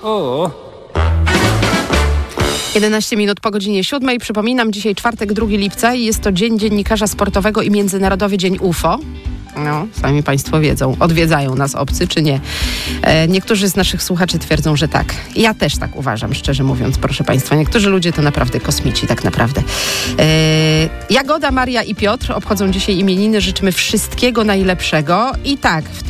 11 minut po godzinie 7. Przypominam, dzisiaj czwartek, 2 lipca i jest to Dzień Dziennikarza Sportowego i Międzynarodowy Dzień UFO. No, sami Państwo wiedzą, odwiedzają nas obcy czy nie. Niektórzy z naszych słuchaczy twierdzą, że tak. Ja też tak uważam, szczerze mówiąc, proszę Państwa. Niektórzy ludzie to naprawdę kosmici, tak naprawdę. Jagoda, Maria i Piotr obchodzą dzisiaj imieniny. Życzymy wszystkiego najlepszego. I tak, w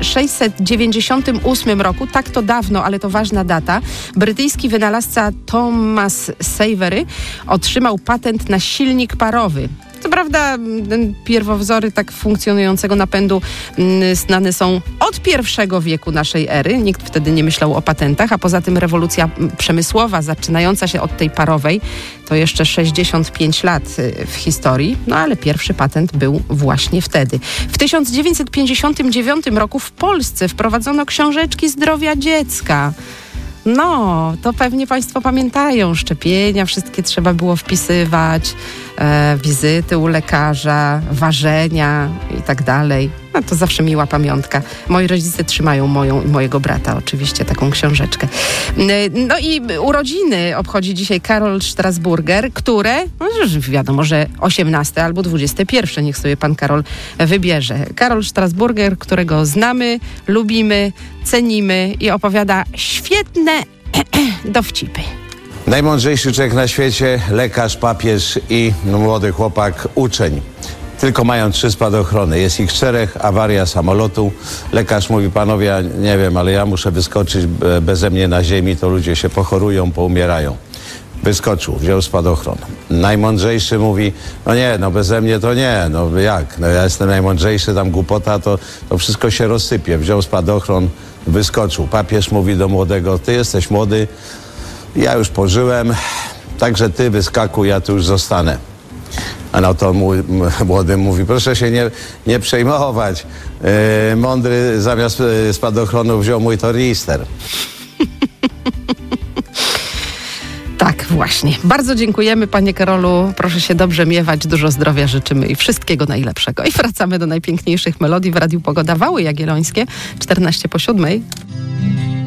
1698 roku, tak to dawno, ale to ważna data, brytyjski wynalazca Thomas Savery otrzymał patent na silnik parowy. Co prawda pierwowzory tak funkcjonującego napędu znane są od I wieku naszej ery. Nikt wtedy nie myślał o patentach, a poza tym rewolucja przemysłowa zaczynająca się od tej parowej to jeszcze 65 lat w historii, no ale pierwszy patent był właśnie wtedy. W 1959 roku w Polsce wprowadzono książeczki zdrowia dziecka. No, to pewnie Państwo pamiętają. Szczepienia, wszystkie trzeba było wpisywać, wizyty u lekarza, ważenia i tak dalej. No to zawsze miła pamiątka. Moi rodzice trzymają moją i mojego brata oczywiście taką książeczkę. No i urodziny obchodzi dzisiaj Karol Strasburger, które, no już wiadomo, że 18 albo 21, niech sobie pan Karol wybierze. Karol Strasburger, którego znamy, lubimy, cenimy i opowiada świetne dowcipy. Najmądrzejszy człowiek na świecie, lekarz, papież i młody chłopak, uczeń. Tylko mają 3 spadochrony. Jest ich 4, awaria samolotu. Lekarz mówi, panowie, ja nie wiem, ale ja muszę wyskoczyć beze mnie na ziemi, to ludzie się pochorują, poumierają. Wyskoczył, wziął spadochron. Najmądrzejszy mówi, no nie, no beze mnie to nie, no jak? No ja jestem najmądrzejszy, tam głupota, to wszystko się rozsypie. Wziął spadochron, wyskoczył. Papież mówi do młodego, ty jesteś młody, ja już pożyłem, także ty wyskakuj, ja tu już zostanę. A no to młody mówi, proszę się nie przejmować. Mądry zamiast spadochronu wziął mój tornister. Tak, właśnie. Bardzo dziękujemy, panie Karolu. Proszę się dobrze miewać, dużo zdrowia życzymy i wszystkiego najlepszego. I wracamy do najpiękniejszych melodii w Radiu Pogoda. Wały Jagiellońskie, 14 po 7.